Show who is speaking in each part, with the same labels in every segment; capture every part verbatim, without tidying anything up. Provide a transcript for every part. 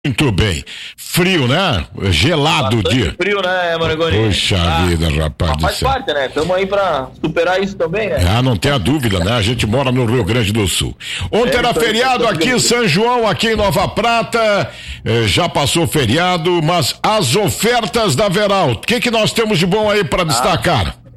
Speaker 1: Muito bem. Frio, né? Gelado o dia.
Speaker 2: Frio, né, Marangoni?
Speaker 1: Puxa ah, vida, rapaz.
Speaker 2: Faz parte, né? Estamos aí pra superar isso também, né?
Speaker 1: Ah, não tem a dúvida, né? A gente mora no Rio Grande do Sul. Ontem é, era feriado aqui em São João, aqui em Nova Prata. Eh, já passou o feriado, mas as ofertas da Veralto. O que que nós temos de bom aí para destacar?
Speaker 2: Ah.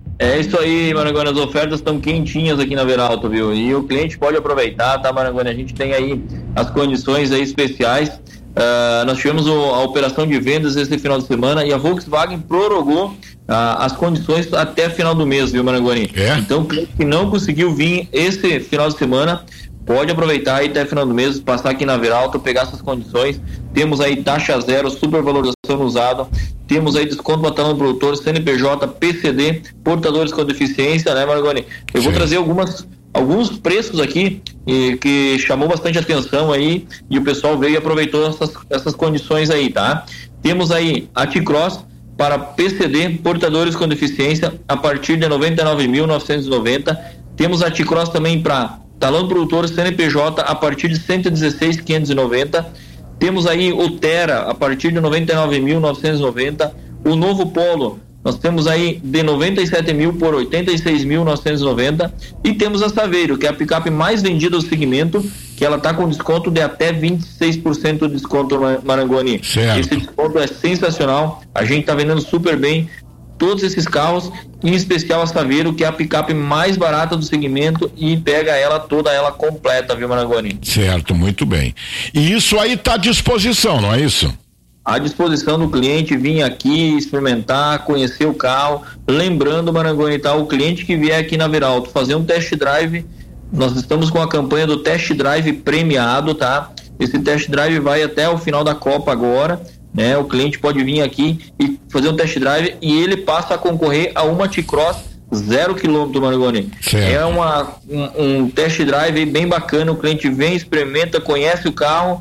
Speaker 2: É isso aí, Marangoni, as ofertas estão quentinhas aqui na Veralto, viu? E o cliente pode aproveitar, tá, Marangoni? A gente tem aí as condições aí especiais. Uh, nós tivemos o, a operação de vendas esse final de semana e a Volkswagen prorrogou uh, as condições até final do mês, viu, Marangoni?
Speaker 1: É?
Speaker 2: Então, o cliente que não conseguiu vir esse final de semana pode aproveitar aí até final do mês, passar aqui na Veralto, pegar essas condições. Temos aí taxa zero, supervalorização no usado, temos aí desconto para talão do produtor, C N P J, P C D, portadores com deficiência, né, Marangoni? Eu Sim. vou trazer algumas, alguns preços aqui e, que chamou bastante atenção aí e o pessoal veio e aproveitou essas, essas condições aí, tá? Temos aí a T-Cross para P C D, portadores com deficiência, a partir de noventa e nove mil novecentos e noventa. Temos a T-Cross também para talão do produtor, C N P J, a partir de cento e dezesseis mil quinhentos e noventa. Temos aí o Tera a partir de noventa e nove mil novecentos e noventa. O novo Polo, nós temos aí de noventa e sete mil por oitenta e seis mil novecentos e noventa. E temos a Saveiro, que é a picape mais vendida do segmento, que ela está com desconto de até vinte e seis por cento de desconto, Marangoni.
Speaker 1: Certo.
Speaker 2: Esse desconto é sensacional, a gente está vendendo super bem todos esses carros, em especial a Saveiro, que é a picape mais barata do segmento e pega ela toda ela completa, viu, Marangoni?
Speaker 1: Certo, muito bem. E isso aí está à disposição, não é isso?
Speaker 2: À disposição do cliente vir aqui experimentar, conhecer o carro. Lembrando, Marangoni, tá? O cliente que vier aqui na Veralto fazer um test drive, nós estamos com a campanha do test drive premiado, tá? Esse test drive vai até o final da Copa agora. Né, o cliente pode vir aqui e fazer um test drive e ele passa a concorrer a uma T-Cross zero quilômetro, Marangoni. É uma, um, um test drive bem bacana, o cliente vem, experimenta, conhece o carro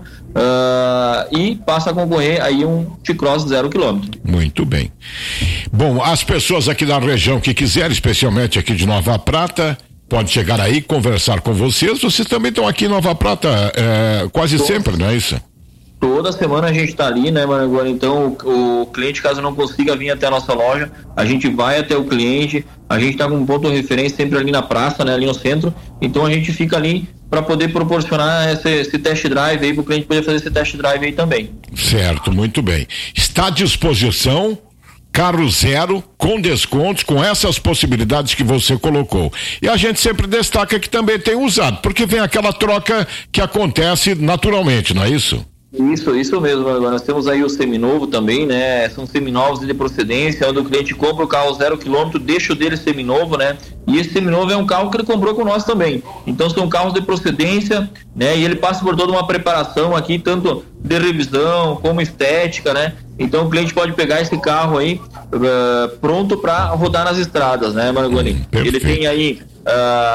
Speaker 2: uh, e passa a concorrer aí um T-Cross zero quilômetro.
Speaker 1: Muito bem. Bom, as pessoas aqui da região que quiserem, especialmente aqui de Nova Prata, pode chegar aí, conversar com vocês. Vocês também estão aqui em Nova Prata é, quase Todos. sempre, não é isso?
Speaker 2: Toda semana a gente está ali, né, Marangoni? Então o, o cliente, caso não consiga vir até a nossa loja, a gente vai até o cliente, a gente está com um ponto de referência sempre ali na praça, né, ali no centro, então a gente fica ali para poder proporcionar esse, esse test drive aí, para o cliente poder fazer esse test drive aí também.
Speaker 1: Certo, muito bem. Está à disposição carro zero, com descontos, com essas possibilidades que você colocou. E a gente sempre destaca que também tem usado, porque vem aquela troca que acontece naturalmente, não é isso?
Speaker 2: Isso, isso mesmo. Agora nós temos aí o seminovo também, né? São seminovos de procedência, onde o cliente compra o carro zero quilômetro, deixa o dele seminovo, né? E esse seminovo é um carro que ele comprou com nós também. Então são carros de procedência, né? E ele passa por toda uma preparação aqui, tanto de revisão como estética, né? Então o cliente pode pegar esse carro aí uh, pronto para rodar nas estradas, né, Marangoni? Hum, ele tem aí uh,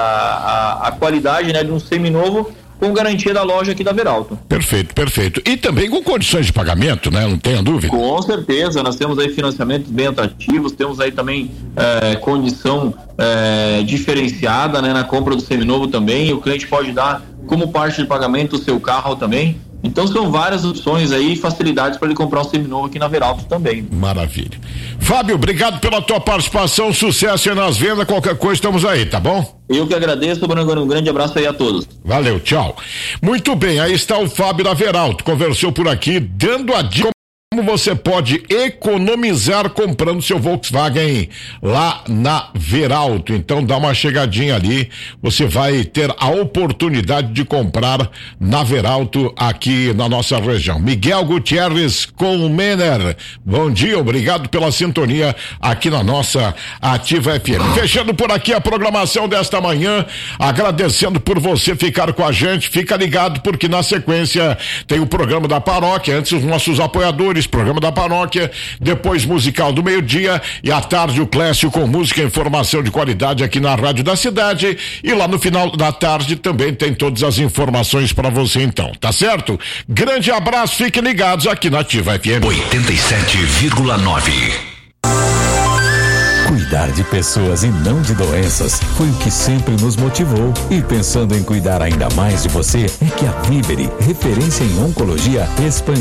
Speaker 2: a, a qualidade, né, de um seminovo com garantia da loja aqui da Veralto.
Speaker 1: Perfeito, perfeito. E também com condições de pagamento, né? Não tenha dúvida.
Speaker 2: Com certeza, nós temos aí financiamentos bem atrativos, temos aí também é, condição é, diferenciada, né, na compra do seminovo também. O cliente pode dar como parte de pagamento o seu carro também. Então são várias opções aí, facilidades para ele comprar um seminovo aqui na Veralto também.
Speaker 1: Maravilha. Fábio, obrigado pela tua participação, sucesso aí nas vendas, qualquer coisa estamos aí, tá bom?
Speaker 2: Eu que agradeço, Bruno, um grande abraço aí a todos.
Speaker 1: Valeu, tchau. Muito bem, aí está o Fábio da Veralto, conversou por aqui, dando a dica como você pode economizar comprando seu Volkswagen lá na Veralto. Então dá uma chegadinha ali, você vai ter a oportunidade de comprar na Veralto aqui na nossa região. Miguel Gutierrez com o Mener, bom dia, obrigado pela sintonia aqui na nossa Ativa F M. Fechando por aqui a programação desta manhã, agradecendo por você ficar com a gente, fica ligado porque na sequência tem o programa da paróquia, antes os nossos apoiadores, programa da paróquia, depois musical do meio-dia e à tarde o Clécio com música e informação de qualidade aqui na Rádio da Cidade e lá no final da tarde também tem todas as informações para você então, tá certo? Grande abraço, fiquem ligados aqui na Ativa F M
Speaker 3: oitenta e sete vírgula nove. Cuidar de pessoas e não de doenças foi o que sempre nos motivou. E pensando em cuidar ainda mais de você, é que a Vivere, referência em oncologia, expandiu